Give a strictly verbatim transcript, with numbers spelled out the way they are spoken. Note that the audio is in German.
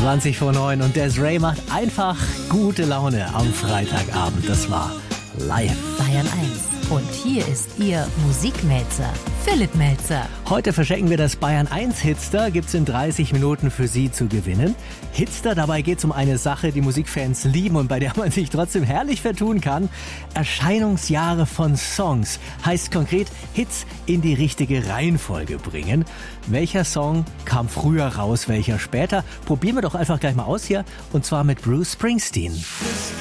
zwanzig vor neun und Des'ree macht einfach gute Laune am Freitagabend. Das war live. Bayern eins. Und hier ist Ihr Musikmelzer, Philipp Melzer. Heute verschenken wir das Bayern eins Hitster. Gibt's in dreißig Minuten für Sie zu gewinnen. Hitster, dabei geht's um eine Sache, die Musikfans lieben und bei der man sich trotzdem herrlich vertun kann. Erscheinungsjahre von Songs. Heißt konkret, Hits in die richtige Reihenfolge bringen. Welcher Song kam früher raus, welcher später? Probieren wir doch einfach gleich mal aus hier. Und zwar mit Bruce Springsteen.